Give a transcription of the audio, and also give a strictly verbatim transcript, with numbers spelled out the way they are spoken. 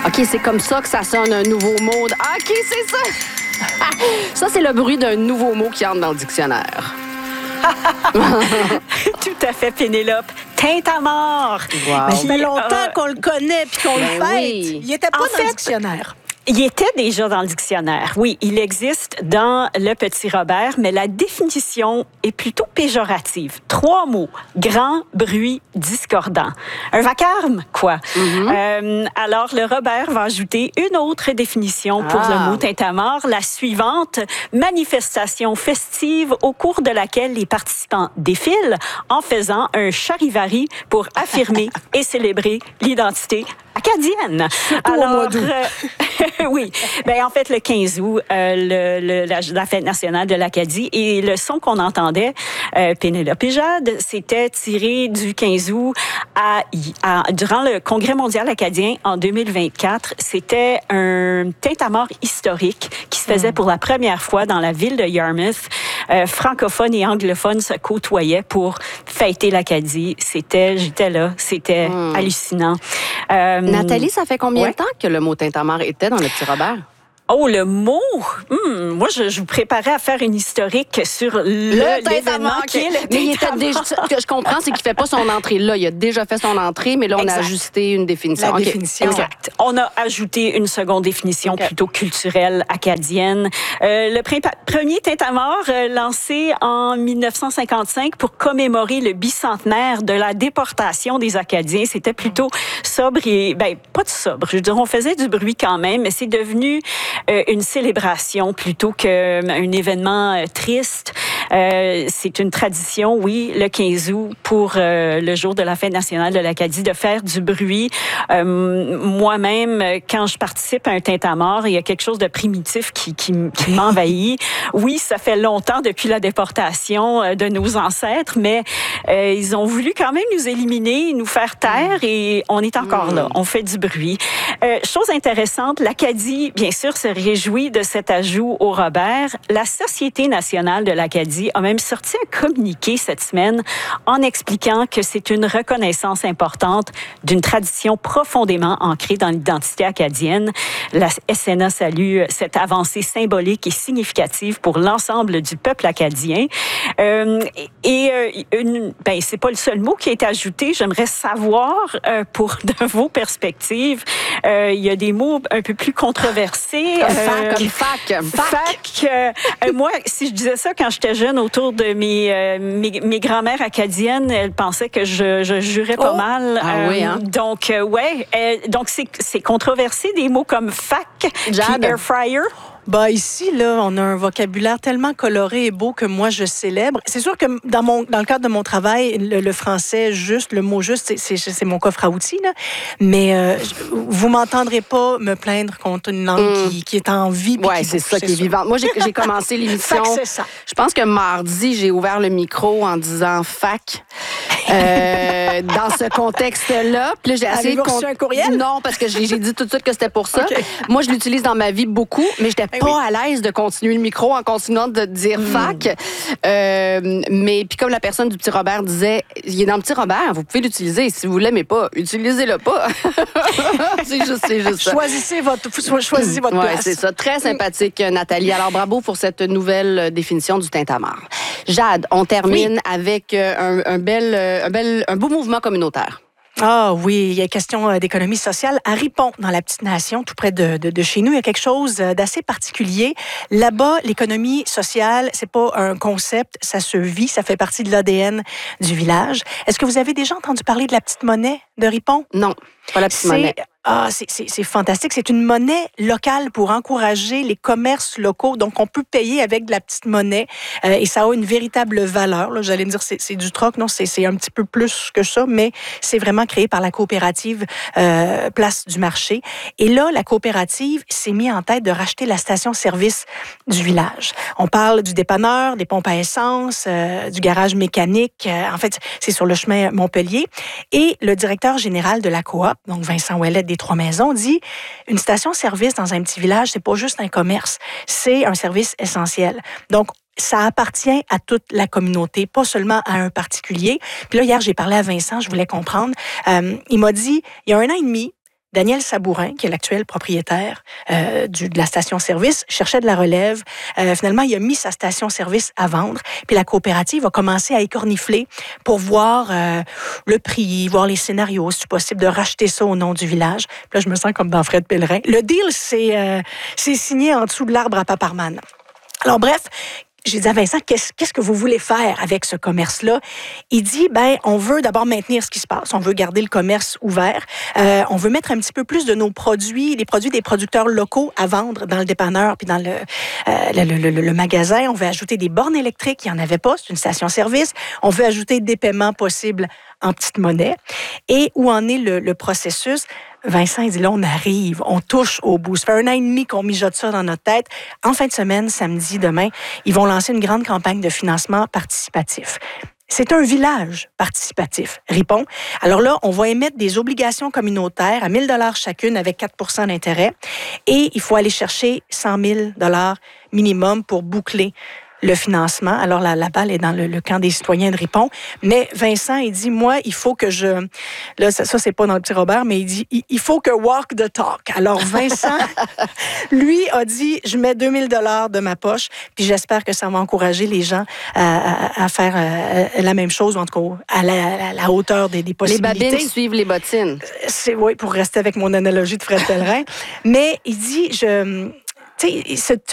OK, c'est comme ça que ça sonne un nouveau mot. De... OK, c'est ça. Ça, c'est le bruit d'un nouveau mot qui entre dans le dictionnaire. Tout à fait, Pénélope. Tintamarre. Wow. Ben, ça fait longtemps euh, qu'on le connaît puis qu'on ben le fête. Oui. Il était pas en dans fait, le dictionnaire. Il était déjà dans le dictionnaire. Oui, il existe dans le Petit Robert, mais la définition est plutôt péjorative. Trois mots. Grand, bruit, discordant. Un vacarme, quoi. Mm-hmm. Euh, alors, le Robert va ajouter une autre définition pour ah. le mot tintamarre, la suivante. Manifestation festive au cours de laquelle les participants défilent en faisant un charivari pour affirmer et célébrer l'identité acadienne. Surtout alors, au mois d'août. Euh, oui. Ben, en fait, le quinze août, euh, le, le, la, la fête nationale de l'Acadie, et le son qu'on entendait, euh, Pénélope et Jade, c'était tiré du quinze août à, à, durant le Congrès mondial acadien en deux mille vingt-quatre. C'était un tintamarre historique qui se faisait mmh. pour la première fois dans la ville de Yarmouth. Euh, francophones et anglophones se côtoyaient pour fêter l'Acadie. C'était, j'étais là, c'était mmh. hallucinant. Euh, Nathalie, ça fait combien ouais. de temps que le mot tintamarre était dans le Petit Robert? Oh, le mot! Hum, moi, je, je vous préparais à faire une historique sur le, le l'événement qui est le Mais il était déjà, ce que je comprends, c'est qu'il ne fait pas son entrée là. Il a déjà fait son entrée, mais là, on exact. a ajusté une définition. La okay. définition. Exact. On a ajouté une seconde définition okay. plutôt culturelle, acadienne. Euh, le pr- premier tintamarre, euh, lancé en dix-neuf cent cinquante-cinq pour commémorer le bicentenaire de la déportation des Acadiens. C'était plutôt sobre et... Ben, pas de sobre. Je veux dire, on faisait du bruit quand même, mais c'est devenu... Euh, une célébration plutôt qu'un événement euh, triste. Euh, c'est une tradition, oui, le quinze août pour euh, le jour de la fête nationale de l'Acadie, de faire du bruit. Euh, moi-même, quand je participe à un tintamarre, il y a quelque chose de primitif qui, qui, qui m'envahit. Oui, ça fait longtemps depuis la déportation euh, de nos ancêtres, mais euh, ils ont voulu quand même nous éliminer, nous faire taire, et on est encore mmh. là. On fait du bruit. Euh, chose intéressante, l'Acadie, bien sûr, se réjouit de cet ajout au Robert. La Société nationale de l'Acadie a même sorti un communiqué cette semaine en expliquant que c'est une reconnaissance importante d'une tradition profondément ancrée dans l'identité acadienne. La S N A salue cette avancée symbolique et significative pour l'ensemble du peuple acadien. Euh, et euh, une, ben, c'est pas le seul mot qui a été ajouté. J'aimerais savoir, euh, pour de vos perspectives, euh, il y a des mots un peu plus controversés. Comme fac, comme fac. Fac. Euh, euh, moi, si je disais ça quand j'étais jeune autour de mes, euh, mes, mes grand-mères acadiennes, elles pensaient que je, je jurais pas oh. mal. Ah euh, oui, hein? Donc, euh, ouais. Euh, donc, c'est, c'est controversé, des mots comme fac, puis air fryer. Bah ici, là, on a un vocabulaire tellement coloré et beau que moi, je célèbre. C'est sûr que dans, mon, dans le cadre de mon travail, le, le français juste, le mot juste, c'est, c'est, c'est mon coffre à outils. Là. Mais euh, vous ne m'entendrez pas me plaindre contre une langue mm. qui, qui est en vie. Oui, c'est ça c'est qui est vivante. Moi, j'ai, j'ai commencé l'émission. Fac, c'est ça. Je pense que mardi, j'ai ouvert le micro en disant fac. Euh, dans ce contexte-là. Puis là, j'ai essayé de reçu un courriel? Non, parce que j'ai, j'ai dit tout de suite que c'était pour ça. Okay. Moi, je l'utilise dans ma vie beaucoup, mais j'étais ben pas oui. à l'aise de continuer le micro en continuant de dire mm. fac. Euh, mais puis comme la personne du Petit Robert disait, il est dans le Petit Robert, vous pouvez l'utiliser. Si vous l'aimez pas, utilisez-le pas. c'est juste, c'est juste ça. Choisissez votre, choisissez votre ouais, place. C'est ça. Très sympathique, Nathalie. Alors, bravo pour cette nouvelle définition du tintamarre. Jade, on termine oui. avec un, un bel, un bel, un beau mouvement communautaire. Ah oui, il y a question d'économie sociale. À Ripon, dans la petite nation, tout près de, de, de chez nous, il y a quelque chose d'assez particulier. Là-bas, l'économie sociale, c'est pas un concept, ça se vit, ça fait partie de l'A D N du village. Est-ce que vous avez déjà entendu parler de la petite monnaie de Ripon? Non, pas la petite c'est... monnaie. Ah, c'est, c'est, c'est fantastique. C'est une monnaie locale pour encourager les commerces locaux. Donc, on peut payer avec de la petite monnaie euh, et ça a une véritable valeur. Là, j'allais me dire, c'est, c'est du troc. Non, c'est, c'est un petit peu plus que ça, mais c'est vraiment créé par la coopérative euh, Place du Marché. Et là, la coopérative s'est mise en tête de racheter la station-service du village. On parle du dépanneur, des pompes à essence, euh, du garage mécanique. Euh, en fait, c'est sur le chemin Montpellier. Et le directeur général de la coop, donc Vincent Ouellet des Trois-Maisons, dit une station-service dans un petit village, c'est pas juste un commerce, c'est un service essentiel. Donc, ça appartient à toute la communauté, pas seulement à un particulier. Puis là, hier, j'ai parlé à Vincent, je voulais comprendre. Euh, il m'a dit, il y a un an et demi, Daniel Sabourin, qui est l'actuel propriétaire euh, du, de la station-service, cherchait de la relève. Euh, finalement, il a mis sa station-service à vendre. Puis la coopérative a commencé à écornifler pour voir euh, le prix, voir les scénarios, si c'est possible de racheter ça au nom du village. Puis là, je me sens comme dans Fred Pellerin. Le deal, c'est, euh, c'est signé en dessous de l'arbre à Paparman. Alors bref, j'ai dit à Vincent, qu'est-ce, qu'est-ce que vous voulez faire avec ce commerce-là? Il dit, ben, on veut d'abord maintenir ce qui se passe. On veut garder le commerce ouvert. Euh, on veut mettre un petit peu plus de nos produits, les produits des producteurs locaux à vendre dans le dépanneur puis dans le, euh, le, le, le, le magasin. On veut ajouter des bornes électriques. Il n'y en avait pas. C'est une station-service. On veut ajouter des paiements possibles en petite monnaie. Et où en est le, le processus? Vincent, il dit, là, on arrive, on touche au bout. Ça fait un an et demi qu'on mijote ça dans notre tête. En fin de semaine, samedi, demain, ils vont lancer une grande campagne de financement participatif. C'est un village participatif, Ripon. Alors là, on va émettre des obligations communautaires à mille dollars chacune avec quatre pour cent d'intérêt. Et il faut aller chercher cent mille dollars minimum pour boucler le financement. Alors, la, la balle est dans le, le camp des citoyens de Ripon. Mais Vincent, il dit, moi, il faut que je... Là, ça, ça c'est pas dans le petit Robert, mais il dit, il, il faut que walk the talk. Alors, Vincent, lui, a dit, je mets deux mille dollars de ma poche, puis j'espère que ça va encourager les gens à, à, à faire à, la même chose, ou en tout cas, à la, à la hauteur des, des possibilités. Les babines suivent les bottines. C'est, oui, pour rester avec mon analogie de Fred Pellerin. Mais il dit, je... Tu sais,